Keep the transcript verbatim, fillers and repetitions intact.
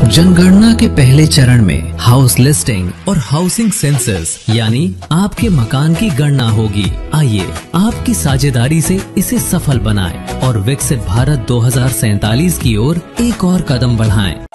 जनगणना के पहले चरण में हाउस लिस्टिंग और हाउसिंग सेंसस यानी आपके मकान की गणना होगी। आइए आपकी साझेदारी से इसे सफल बनाएं और विकसित भारत दो हज़ार सैंतालीस की ओर एक और कदम बढ़ाएं।